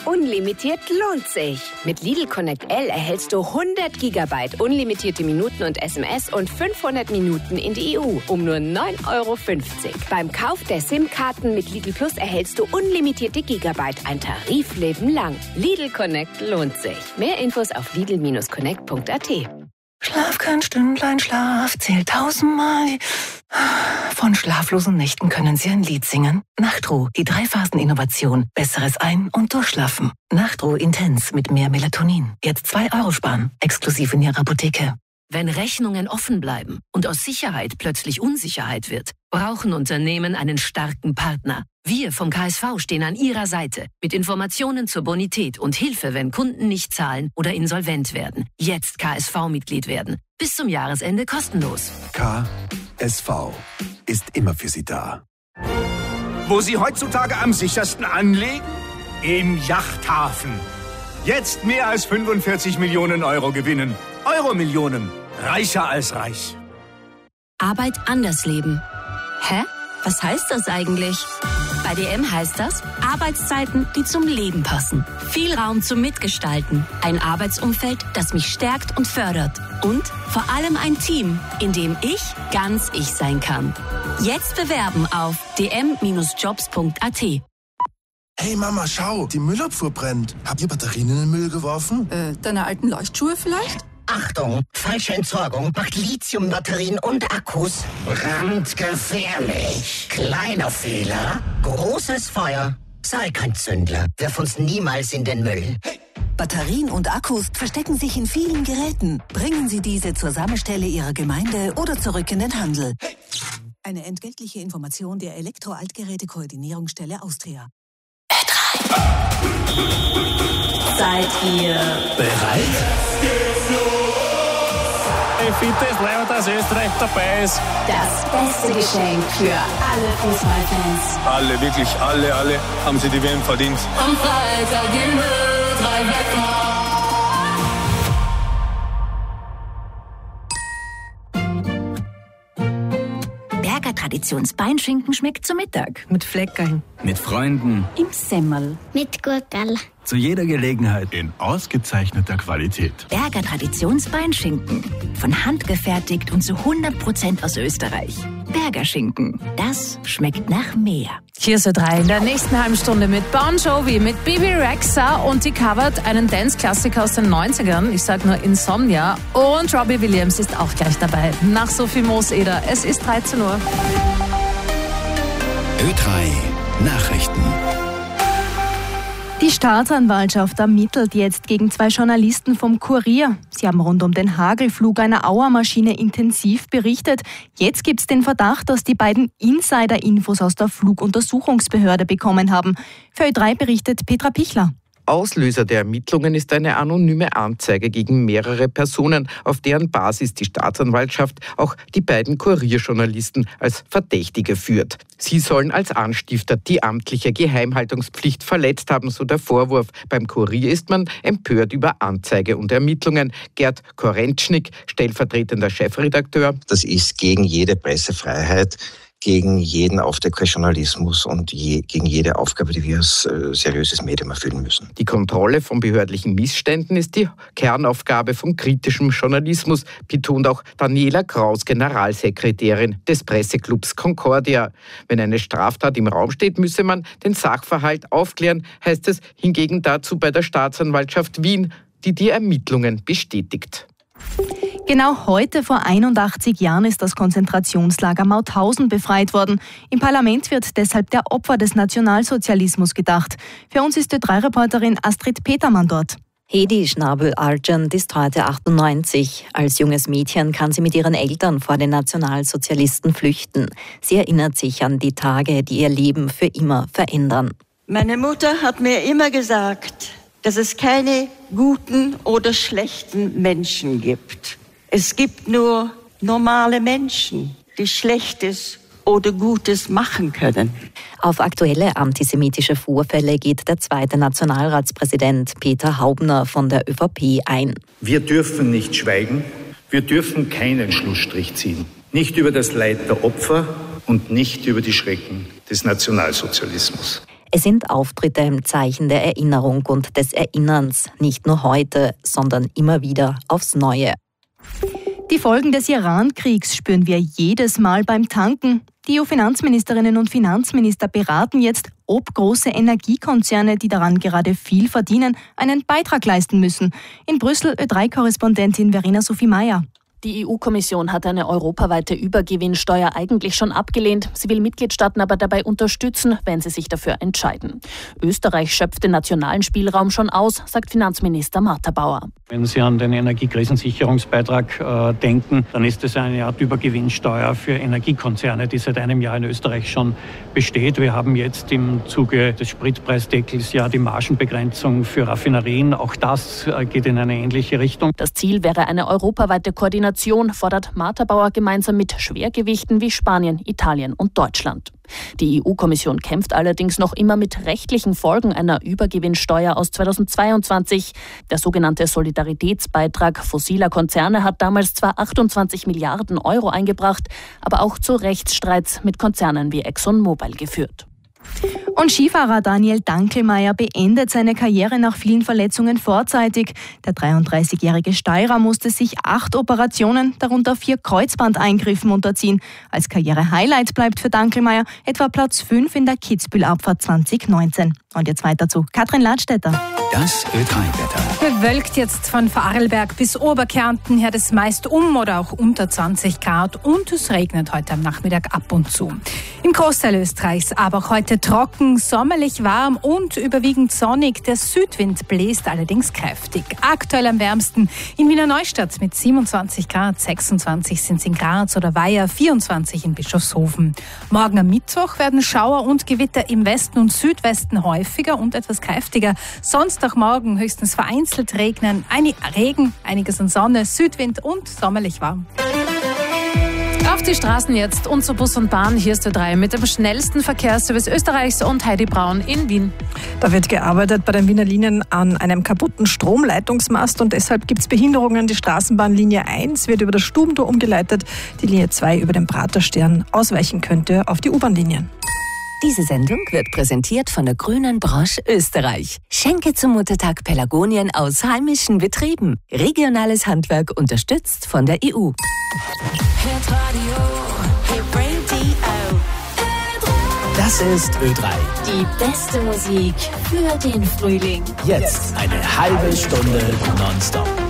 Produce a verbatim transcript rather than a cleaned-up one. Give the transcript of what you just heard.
Unlimitiert lohnt sich. Mit Lidl Connect L erhältst du hundert Gigabyte unlimitierte Minuten und S M S und fünfhundert Minuten in die E U um nur neun Euro fünfzig. Beim Kauf der SIM-Karten mit Lidl Plus erhältst du unlimitierte Gigabyte, ein Tarifleben lang. Lidl Connect lohnt sich. Mehr Infos auf lidl Bindestrich connect Punkt a t. Schlaf kein Stündlein Schlaf, zählt tausendmal. Von schlaflosen Nächten können Sie ein Lied singen. Nachtruhe, die Drei-Phasen-Innovation. Besseres Ein- und Durchschlafen. Nachtruhe Intens mit mehr Melatonin. Jetzt zwei Euro sparen. Exklusiv in Ihrer Apotheke. Wenn Rechnungen offen bleiben und aus Sicherheit plötzlich Unsicherheit wird, brauchen Unternehmen einen starken Partner. Wir vom K S V stehen an Ihrer Seite mit Informationen zur Bonität und Hilfe, wenn Kunden nicht zahlen oder insolvent werden. Jetzt K S V-Mitglied werden. Bis zum Jahresende kostenlos. K S V ist immer für Sie da. Wo Sie heutzutage am sichersten anlegen? Im Yachthafen. Jetzt mehr als fünfundvierzig Millionen Euro gewinnen. Euro-Millionen. Reicher als reich. Arbeit anders leben. Hä? Was heißt das eigentlich? Bei D M heißt das Arbeitszeiten, die zum Leben passen. Viel Raum zum Mitgestalten. Ein Arbeitsumfeld, das mich stärkt und fördert. Und vor allem ein Team, in dem ich ganz ich sein kann. Jetzt bewerben auf d m Bindestrich jobs Punkt a t. Hey Mama, schau, die Müllabfuhr brennt. Habt ihr Batterien in den Müll geworfen? Äh, deine alten Leuchtschuhe vielleicht? Achtung, falsche Entsorgung macht Lithiumbatterien und Akkus brandgefährlich. Kleiner Fehler, großes Feuer. Sei kein Zündler, wirf uns niemals in den Müll. Hey. Batterien und Akkus verstecken sich in vielen Geräten. Bringen Sie diese zur Sammelstelle Ihrer Gemeinde oder zurück in den Handel. Hey. Eine entgeltliche Information der Elektro-Altgeräte-Koordinierungsstelle Austria. Seid ihr bereit? Ich finde es leid, dass Österreich dabei ist. Das beste Geschenk für alle Fußballfans. Alle, wirklich alle, alle haben sie die W M verdient. Am Freitag gehen wir drei Wetter. Berger Traditionsbeinschinken schmeckt zu Mittag. Mit Fleckerln. Mit Freunden. Im Semmel. Mit Gurkerl. Zu jeder Gelegenheit. In ausgezeichneter Qualität. Berger Traditionsbeinschinken. Von Hand gefertigt und zu hundert Prozent aus Österreich. Berger Schinken. Das schmeckt nach mehr. Hier ist drei in der nächsten halben Stunde mit Bon Jovi, mit Bibi Rexha und die covert einen Dance-Klassiker aus den neunzigern. Ich sag nur Insomnia. Und Robbie Williams ist auch gleich dabei. Nach Sophie Mooseder. Es ist dreizehn Uhr. Ö drei Nachrichten. Die Staatsanwaltschaft ermittelt jetzt gegen zwei Journalisten vom Kurier. Sie haben rund um den Hagelflug einer Auermaschine intensiv berichtet. Jetzt gibt es den Verdacht, dass die beiden Insider-Infos aus der Fluguntersuchungsbehörde bekommen haben. Für Ö drei berichtet Petra Pichler. Auslöser der Ermittlungen ist eine anonyme Anzeige gegen mehrere Personen, auf deren Basis die Staatsanwaltschaft auch die beiden Kurierjournalisten als Verdächtige führt. Sie sollen als Anstifter die amtliche Geheimhaltungspflicht verletzt haben, so der Vorwurf. Beim Kurier ist man empört über Anzeige und Ermittlungen. Gerd Korentschnik, stellvertretender Chefredakteur. Das ist gegen jede Pressefreiheit, gegen jeden Aufdecker-Journalismus und je, gegen jede Aufgabe, die wir als äh, seriöses Medium erfüllen müssen. Die Kontrolle von behördlichen Missständen ist die Kernaufgabe von kritischem Journalismus, betont auch Daniela Kraus, Generalsekretärin des Presseclubs Concordia. Wenn eine Straftat im Raum steht, müsse man den Sachverhalt aufklären, heißt es hingegen dazu bei der Staatsanwaltschaft Wien, die die Ermittlungen bestätigt. Genau heute vor einundachtzig Jahren ist das Konzentrationslager Mauthausen befreit worden. Im Parlament wird deshalb der Opfer des Nationalsozialismus gedacht. Für uns ist Ö drei Reporterin Astrid Petermann dort. Hedi Schnabel-Argent ist heute achtundneunzig. Als junges Mädchen kann sie mit ihren Eltern vor den Nationalsozialisten flüchten. Sie erinnert sich an die Tage, die ihr Leben für immer verändern. Meine Mutter hat mir immer gesagt, dass es keine guten oder schlechten Menschen gibt. Es gibt nur normale Menschen, die Schlechtes oder Gutes machen können. Auf aktuelle antisemitische Vorfälle geht der zweite Nationalratspräsident Peter Haubner von der Ö V P ein. Wir dürfen nicht schweigen, wir dürfen keinen Schlussstrich ziehen. Nicht über das Leid der Opfer und nicht über die Schrecken des Nationalsozialismus. Es sind Auftritte im Zeichen der Erinnerung und des Erinnerns, nicht nur heute, sondern immer wieder aufs Neue. Die Folgen des Iran-Kriegs spüren wir jedes Mal beim Tanken. Die E U-Finanzministerinnen und Finanzminister beraten jetzt, ob große Energiekonzerne, die daran gerade viel verdienen, einen Beitrag leisten müssen. In Brüssel Ö drei Korrespondentin Verena Sophie Meyer. Die E U-Kommission hat eine europaweite Übergewinnsteuer eigentlich schon abgelehnt. Sie will Mitgliedstaaten aber dabei unterstützen, wenn sie sich dafür entscheiden. Österreich schöpft den nationalen Spielraum schon aus, sagt Finanzminister Martha Bauer. Wenn Sie an den Energiekrisensicherungsbeitrag äh, denken, dann ist es eine Art Übergewinnsteuer für Energiekonzerne, die seit einem Jahr in Österreich schon besteht. Wir haben jetzt im Zuge des Spritpreisdeckels ja die Margenbegrenzung für Raffinerien. Auch das äh, geht in eine ähnliche Richtung. Das Ziel wäre eine europaweite Koordination, fordert Martha Bauer gemeinsam mit Schwergewichten wie Spanien, Italien und Deutschland. Die E U-Kommission kämpft allerdings noch immer mit rechtlichen Folgen einer Übergewinnsteuer aus zweitausendzweiundzwanzig. Der sogenannte Solidaritätsbeitrag fossiler Konzerne hat damals zwar achtundzwanzig Milliarden Euro eingebracht, aber auch zu Rechtsstreits mit Konzernen wie ExxonMobil geführt. Und Skifahrer Daniel Dankelmeier beendet seine Karriere nach vielen Verletzungen vorzeitig. Der dreiunddreißigjährige Steirer musste sich acht Operationen, darunter vier Kreuzbandeingriffen unterziehen. Als Karrierehighlight bleibt für Dankelmeier etwa Platz fünf in der Kitzbühel-Abfahrt zwanzig neunzehn. Und jetzt weiter zu Katrin Ladstätter. Das Ö drei Wetter. Bewölkt jetzt von Vorarlberg bis Oberkärnten her das meist um oder auch unter zwanzig Grad und es regnet heute am Nachmittag ab und zu. Im Großteil Österreichs aber auch heute trocken, sommerlich warm und überwiegend sonnig. Der Südwind bläst allerdings kräftig. Aktuell am wärmsten in Wiener Neustadt mit siebenundzwanzig Grad, sechsundzwanzig sind es in Graz oder Weiher, vierundzwanzig in Bischofshofen. Morgen am Mittwoch werden Schauer und Gewitter im Westen und Südwesten häufiger und etwas kräftiger. Sonst auch morgen höchstens vereinzelt regnen, Einig- Regen, einiges an Sonne, Südwind und sommerlich warm. Auf die Straßen jetzt und zu Bus und Bahn. Hier ist Ö drei mit dem schnellsten Verkehrsservice Österreichs und Heidi Braun in Wien. Da wird gearbeitet bei den Wiener Linien an einem kaputten Stromleitungsmast und deshalb gibt es Behinderungen. Die Straßenbahnlinie eins wird über das Stubentor umgeleitet, die Linie zwei über den Praterstern. Ausweichen könnte auf die U-Bahn-Linien. Diese Sendung wird präsentiert von der Grünen Branche Österreich. Schenke zum Muttertag Pelargonien aus heimischen Betrieben. Regionales Handwerk unterstützt von der E U. Das ist Ö drei. Die beste Musik für den Frühling. Jetzt eine halbe Stunde nonstop.